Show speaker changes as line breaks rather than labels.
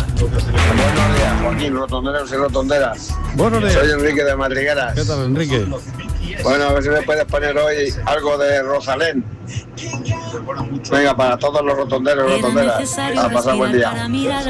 Buenos días, Joaquín, rotonderos y rotonderas.
Buenos días.
Soy Enrique de Madrigueras.
¿Qué tal, Enrique?
Bueno, a ver si me puedes poner hoy algo de Rosalén. Venga, para todos los rotonderos y rotonderas. A pasar buen día.